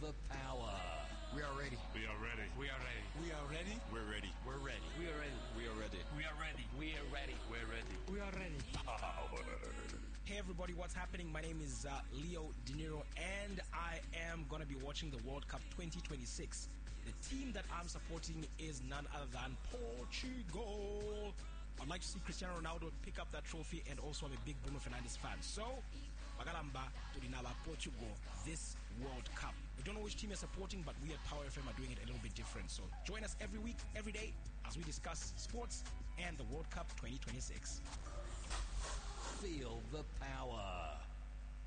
the power. We are ready. We are ready. We are ready. We are ready. We're ready. We're ready. We are ready. We are ready. We are ready. We are ready. We're ready. We are ready. Power. Hey everybody, what's happening? My name is Leo De Niro, and I am going to be watching the World Cup 2026. The team that I'm supporting is none other than Portugal. I'd like to see Cristiano Ronaldo pick up that trophy, and also I'm a big Bruno Fernandes fan. So, Magalamba to Dinaba Portugal this World Cup. We don't know which team you're supporting, but we at Power FM are doing it a little bit different. So join us every week, every day, as we discuss sports and the World Cup 2026. Feel the power.